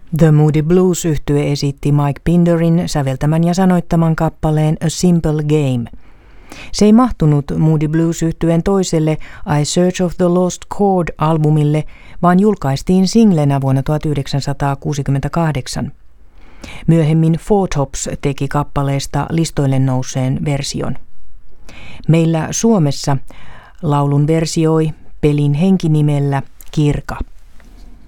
The Moody Blues-yhtye esitti Mike Pinderin säveltämän ja sanoittaman kappaleen A Simple Game. Se ei mahtunut Moody Blues-yhtyeen toiselle I Search of the Lost Chord-albumille, vaan julkaistiin singlenä vuonna 1968. Myöhemmin Four Tops teki kappaleesta listoille nouseen version. Meillä Suomessa laulun versioi Pelin henkinimellä Kirka.